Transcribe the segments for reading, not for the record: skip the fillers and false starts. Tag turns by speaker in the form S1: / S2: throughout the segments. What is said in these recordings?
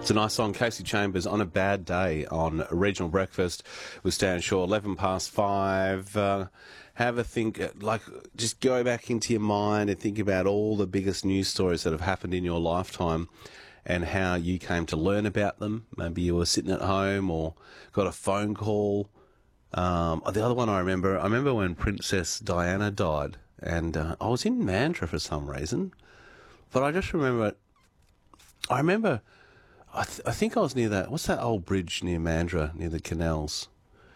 S1: It's a nice song, Casey Chambers, On a Bad Day on Regional Breakfast with Stan Shaw, 11 past 5. Have a think, just go back into your mind and think about all the biggest news stories that have happened in your lifetime and how you came to learn about them. Maybe you were sitting at home or got a phone call. The other one I remember when Princess Diana died, and I was in Mandurah for some reason, but I just remember, I think I was near that. What's that old bridge near Mandurah, near the canals?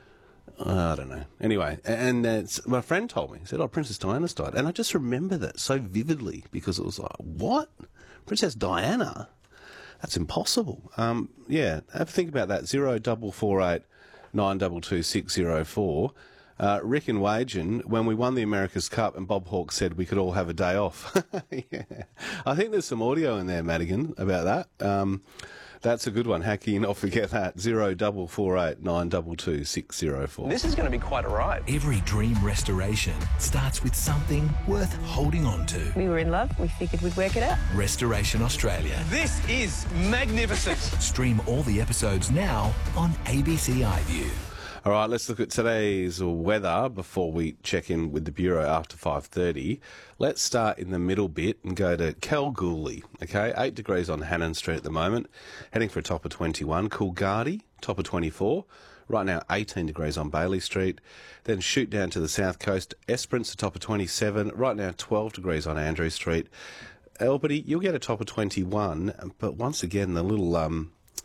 S1: I don't know. Anyway, and my friend told me. He said, Princess Diana's died. And I just remember that so vividly because it was like, what? Princess Diana? That's impossible. Yeah, have a think about that. 0448 922 604. Rick and Wagen, when we won the America's Cup and Bob Hawke said we could all have a day off. Yeah. I think there's some audio in there, Madigan, about that. That's a good one. How can you not forget that? 0448 922 604.
S2: This is going to be quite a ride.
S3: Every dream restoration starts with something worth holding on to.
S4: We were in love. We figured we'd work it out.
S3: Restoration Australia.
S2: This is magnificent.
S3: Stream all the episodes now on ABC iView.
S1: All right, let's look at today's weather before we check in with the Bureau after 5:30. Let's start in the middle bit and go to Kalgoorlie, okay? 8 degrees on Hannon Street at the moment, heading for a top of 21. Coolgardie, top of 24. Right now, 18 degrees on Bailey Street. Then shoot down to the south coast. Esperance, a top of 27. Right now, 12 degrees on Andrew Street. Albany, you'll get a top of 21, but once again, the little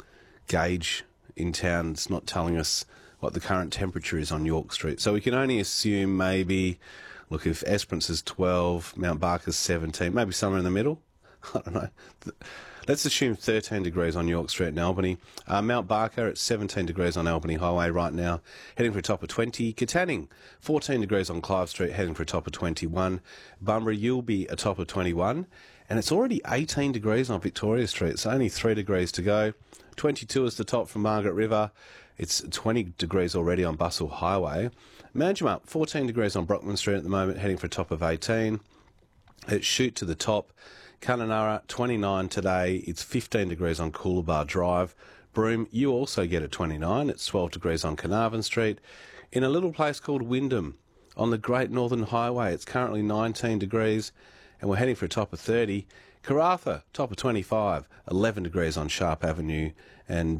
S1: gauge in town's not telling us what the current temperature is on York Street. So we can only assume maybe, look, if Esperance is 12, Mount Barker's 17, maybe somewhere in the middle. I don't know. Let's assume 13 degrees on York Street in Albany. Mount Barker at 17 degrees on Albany Highway right now, heading for a top of 20. Katanning, 14 degrees on Clive Street, heading for a top of 21. Bunbury, you'll be a top of 21. And it's already 18 degrees on Victoria Street, so only 3 degrees to go. 22 is the top from Margaret River. It's 20 degrees already on Bustle Highway. Manjimup, 14 degrees on Brockman Street at the moment, heading for a top of 18. It's shoot to the top. Kununurra, 29 today. It's 15 degrees on Coolabah Drive. Broome, you also get a 29. It's 12 degrees on Carnarvon Street. In a little place called Wyndham, on the Great Northern Highway, it's currently 19 degrees, and we're heading for a top of 30. Karratha, top of 25, 11 degrees on Sharp Avenue. And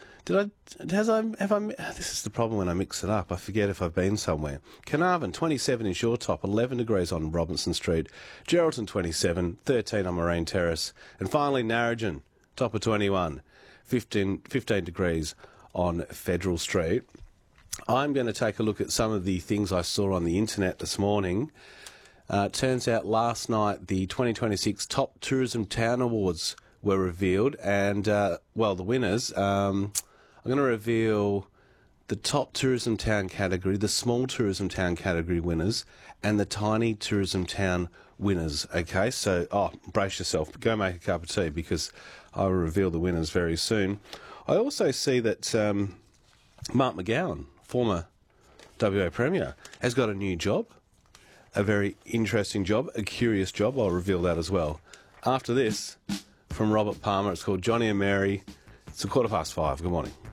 S1: this is the problem when I mix it up. I forget if I've been somewhere. Carnarvon, 27 is your top, 11 degrees on Robinson Street. Geraldton, 27, 13 on Marine Terrace. And finally, Narrogin, top of 21, 15 degrees on Federal Street. I'm going to take a look at some of the things I saw on the internet this morning. Turns out last night the 2026 Top Tourism Town Awards were revealed, and, the winners. I'm going to reveal the Top Tourism Town category, the Small Tourism Town category winners, and the Tiny Tourism Town winners, okay? So, brace yourself. Go make a cup of tea because I will reveal the winners very soon. I also see that Mark McGowan, former WA Premier, has got a new job. A very interesting job, a curious job. I'll reveal that as well. After this, from Robert Palmer, it's called Johnny and Mary. It's 5:15. Good morning.